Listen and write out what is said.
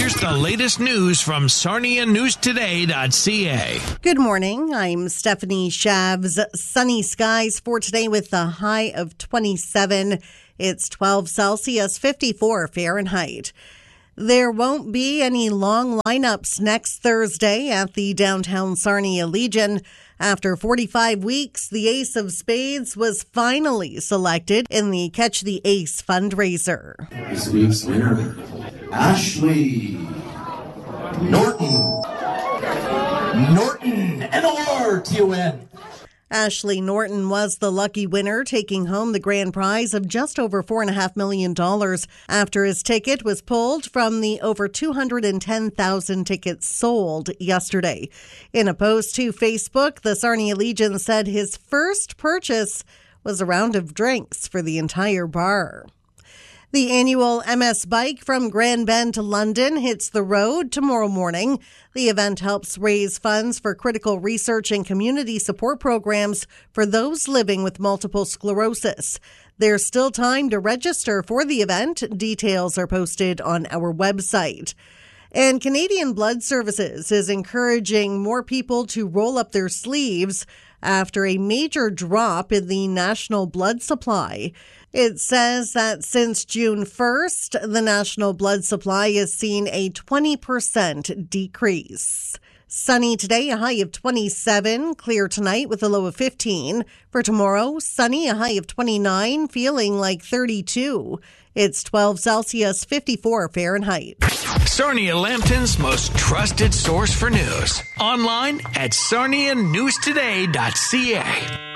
here's the latest news from SarniaNewsToday.ca. Good morning. I'm Stephanie Shavs. Sunny skies for today with a high of 27. It's 12 Celsius, 54 Fahrenheit. There won't be any long lineups next Thursday at the downtown Sarnia Legion. After 45 weeks, the Ace of Spades was finally selected in the Catch the Ace fundraiser. This week's winner, Ashley Norton. Norton, Ashley Norton was the lucky winner, taking home the grand prize of just over $4.5 million after his ticket was pulled from the over 210,000 tickets sold yesterday. In a post to Facebook, the Sarnia Legion said his first purchase was a round of drinks for the entire bar. The annual MS Bike from Grand Bend to London hits the road tomorrow morning. The event helps raise funds for critical research and community support programs for those living with multiple sclerosis. There's still time to register for the event. Details are posted on our website. And Canadian Blood Services is encouraging more people to roll up their sleeves after a major drop in the national blood supply. It says that since June 1st, the national blood supply has seen a 20% decrease. Sunny today, a high of 27. Clear tonight with a low of 15. For tomorrow, sunny, a high of 29, feeling like 32. It's 12 Celsius, 54 Fahrenheit. Sarnia Lambton's most trusted source for news. Online at SarniaNewsToday.ca.